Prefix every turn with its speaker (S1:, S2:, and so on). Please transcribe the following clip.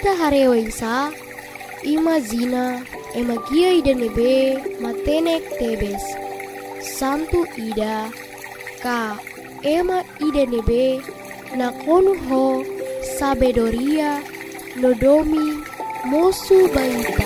S1: Ita harewaisa, imazina, emagia ida nebe, matenek tebes. Santu ida, ka ema ida nebe, nakonu ho, sabedoria, nodomi, mosu baita.